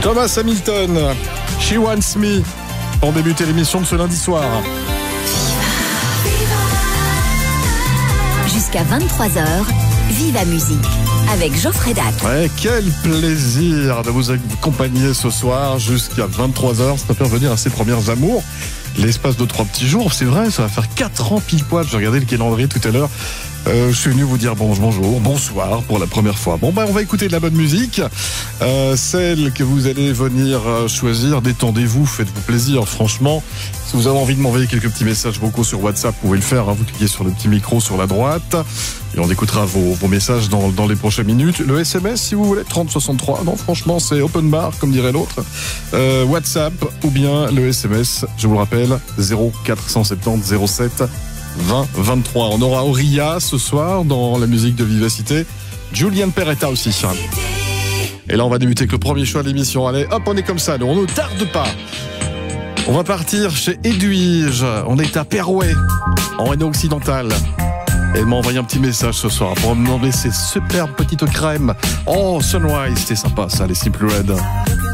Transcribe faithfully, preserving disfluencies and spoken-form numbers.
Thomas Hamilton, She Wants Me, pour débuter l'émission de ce lundi soir. Jusqu'à vingt-trois heures, Viva Musique avec Geoffrey Dac. Ouais, quel plaisir de vous accompagner ce soir jusqu'à vingt-trois heures. Ça va faire venir à ses premières amours. L'espace de trois petits jours, c'est vrai, ça va faire quatre ans pile poil. J'ai regardé le calendrier tout à l'heure. Euh, je suis venu vous dire bonjour, bonjour, bonsoir pour la première fois. Bon ben on va écouter de la bonne musique, euh, celle que vous allez venir choisir. Détendez-vous, faites-vous plaisir. Franchement, si vous avez envie de m'envoyer quelques petits messages vocaux sur WhatsApp, vous pouvez le faire. Hein, vous cliquez sur le petit micro sur la droite et on écoutera vos, vos messages dans, dans les prochaines minutes. Le S M S si vous voulez, trente soixante-trois. Non, franchement, c'est open bar comme dirait l'autre. Euh, WhatsApp ou bien le S M S. Je vous le rappelle, zéro quatre cent soixante-dix zéro sept vingt vingt-trois. On aura Auria ce soir dans la musique de Vivacité. Julian Peretta aussi. Et là, on va débuter avec le premier choix de l'émission. Allez, hop, on est comme ça. Nous, on ne tarde pas. On va partir chez Edwige. On est à Perouet, en Rhénanie-Occidentale. Elle m'a envoyé un petit message ce soir pour me demander ces superbes petites crèmes. Oh, Sunrise, c'était sympa ça, les Simply Red.